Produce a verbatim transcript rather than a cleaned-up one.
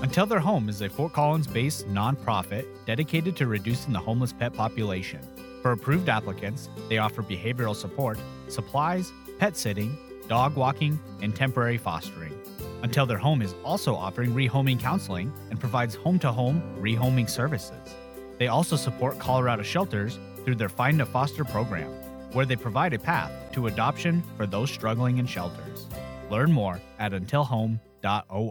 Until Their Home is a Fort Collins-based nonprofit dedicated to reducing the homeless pet population. For approved applicants, they offer behavioral support, supplies, pet sitting, dog walking, and temporary fostering. Until Their Home is also offering rehoming counseling and provides home-to-home rehoming services. They also support Colorado shelters through their Find a Foster program, where they provide a path to adoption for those struggling in shelters. Learn more at until home dot org.